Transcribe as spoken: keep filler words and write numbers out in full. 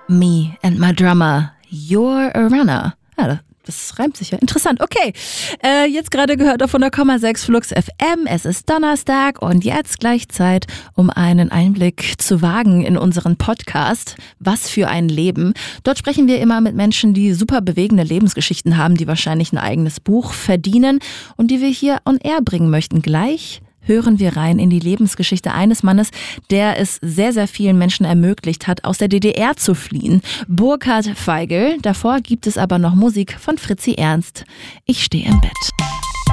Me and my drummer, you're a runner. Ja, das reimt sich ja. Interessant. Okay, äh, jetzt gerade gehört auf hundert Komma sechs Flux F M. Es ist Donnerstag und jetzt gleich Zeit, um einen Einblick zu wagen in unseren Podcast. Was für ein Leben. Dort sprechen wir immer mit Menschen, die super bewegende Lebensgeschichten haben, die wahrscheinlich ein eigenes Buch verdienen und die wir hier on air bringen möchten. Gleich hören wir rein in die Lebensgeschichte eines Mannes, der es sehr, sehr vielen Menschen ermöglicht hat, aus der D D R zu fliehen. Burkhard Feigl. Davor gibt es aber noch Musik von Fritzi Ernst. Ich stehe im Bett.